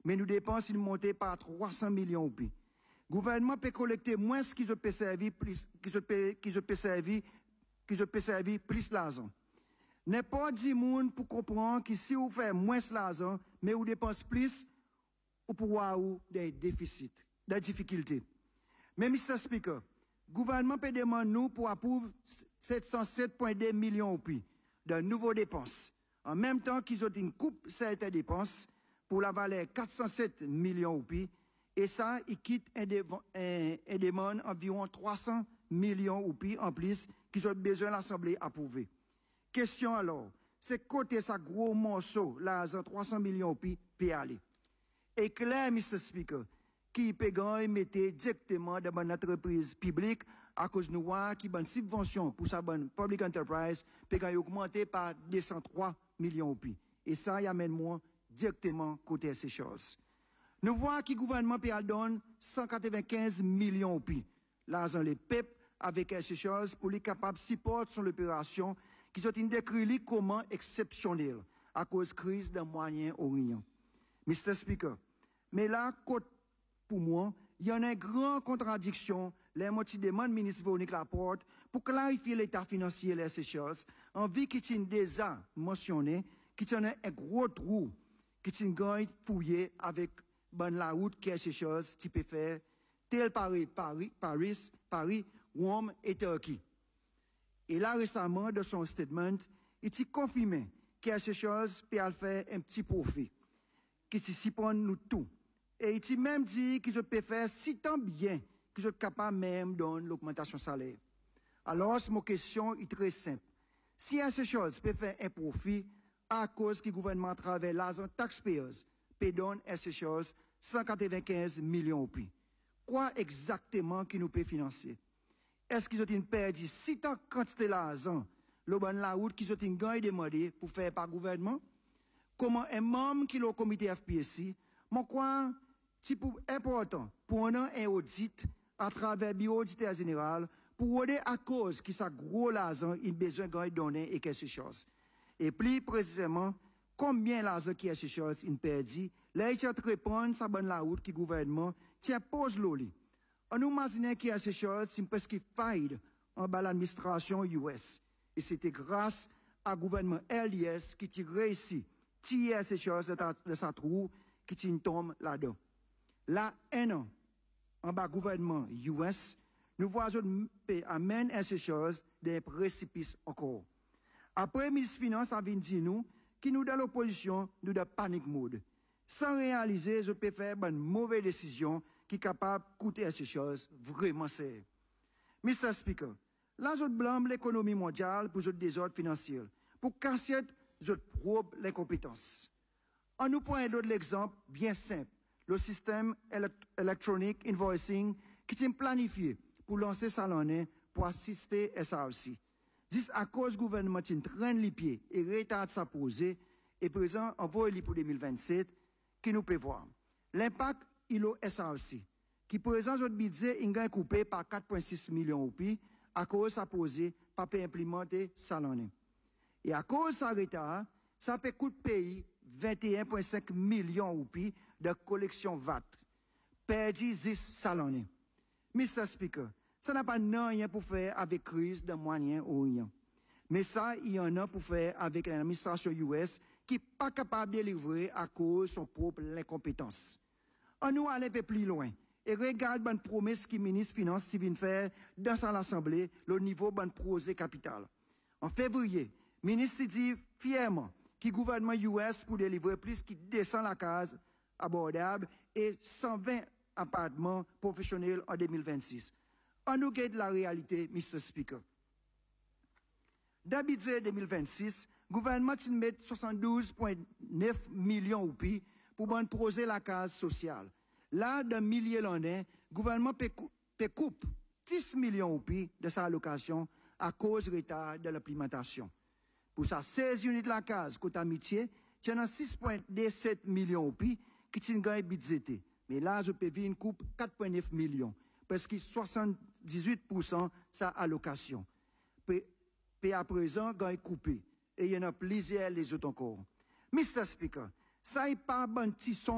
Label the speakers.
Speaker 1: mais nos dépenses, ils montent par 300 millions ou plus. Le gouvernement peut collecter moins ce qu'ils peut servir, plus l'argent. N'est pas dit monde pour comprendre que si vous faites moins l'argent, mais vous dépensez plus, ou pour avoir des déficits, des difficultés. Mais, Mr. Speaker, le gouvernement peut demander nous pour approuver 707,2 millions ou plus de nouveaux dépenses. En même temps qu'ils ont une coupe certaines dépenses pour la valeur 407 millions ou plus. Et ça, ils quittent un demande environ 300 millions ou plus en plus qu'ils ont besoin de l'Assemblée approuver. Question alors, c'est côté ça gros morceau, là, 300 millions ou plus, peut aller. Et clair, Mr. Speaker, qui peut mettre directement dans une entreprise publique à cause de nous, qui bonne subvention pour sa bonne public enterprise, peut augmenter par 203 millions ou plus. Et ça, y amène moi directement côté ces choses. Nous voyons que le gouvernement peut donner 195 millions ou plus. L'argent les PEP avec ces choses pour les capables de supporter son opération qui sont décrits comme exceptionnels à cause de la crise de Moyen-Orient. Mr. Speaker, mais là, pour moi, il y en a une grande contradiction. Les motifs demandent ministre Véronique Laporte pour clarifier l'état financier de ces choses, en vue qui est déjà mentionné, qui est un gros trou, qui est fouillé avec la route qui est ces choses, qui peut faire tel Paris, Rome et Turquie. Et là, récemment, de son statement, il s'est confirmé que ces choses peuvent faire un petit profit, qui s'y prend nous tout. Et il s'est même dit qu'ils peuvent faire si tant bien qu'ils sont capables même de donner l'augmentation salaire. Alors, ma question est très simple. Si ces choses peuvent faire un profit à cause que le gouvernement travaille l'argent taxpayers, peut donner ces choses 195 millions au prix. Quoi exactement qui nous peut financer? Est-ce qu'ils ont une perdu si tant quantité d'argent, la route qu'ils ont une gagne demandé pour faire par gouvernement? Comment un membre qui est au comité FPSC, mon quoi, c'est important pour un audit à travers le bureau auditeur général pour aider à cause que ça gros l'argent, il a besoin de donner et quelque chose. Et plus précisément, combien l'argent qui est ces choses, il perdu, là, il y a de répondre, ça bonne la route qui gouvernement, tient pose l'oli. On imagine qu'il y a ces choses, c'est presque faille en bas l'administration US. Et c'était grâce au gouvernement LDS qui a réussi à tirer ces choses de sa trou, qui tombe là-dedans. Là, un an, en bas gouvernement US, nous voyons amène à ces choses des précipices encore. Après, le ministre des Finances a dit nous, qui nous dans l'opposition, nous dans panic mode. Sans réaliser, je peux faire une mauvaise décision qui est capable de coûter à ces choses vraiment sérieux. Mr. Speaker, là, je blâme l'économie mondiale pour le désordre financier, pour casser, je probe l'incompétence. En nous prenant d'autres l'exemple bien simple, le système Electronic Invoicing qui est planifié pour lancer ça l'année pour assister à ça aussi. Dis à cause du gouvernement qui traîne les pieds et retarde sa posée, et présent envoyé pour 2027, qui nous peut voir. L'impact, il est ça aussi. Qui présente notre budget, il est coupé par 4,6 millions ou plus, à cause sa posée, pas peut implémenter ça l'année. Et à cause de ça retard, ça peut coûter pays 21,5 millions ou plus de collection VAT. Perdu 10 ça l'année. Mr. Speaker, ça n'a pas rien pour faire avec crise de Moyen-Orient. Mais ça, il y en a pour faire avec l'administration US qui n'est pas capable de livrer à cause de son propre incompétence. On nous allons un peu plus loin et regarde bonne promesse que le ministre des Finances vient faire dans son assemblée, le niveau bonne projet capital. En février, le ministre dit fièrement que le gouvernement US pour délivrer plus qui descend la case abordable et 120 appartements professionnels en 2026. On nous guide la réalité, Mr. Speaker. Dans le budget 2026, le gouvernement met 72,9 millions ou plus pour poser la case sociale. Là, dans milliers d'années, le gouvernement peut couper 10 millions ou plus de sa allocation à cause du retard de l'implémentation. Pour ça, 16 unités de la case côté amitié, il y en a 6,17 millions ou plus qui sont budgétés. Mais là, je peux vivre une coupe 4,9 millions. Parce que 78% sa allocation. Puis à présent, il est coupé. Et il y en a plusieurs les autres encore. Mr. Speaker, ça n'est pas un petit son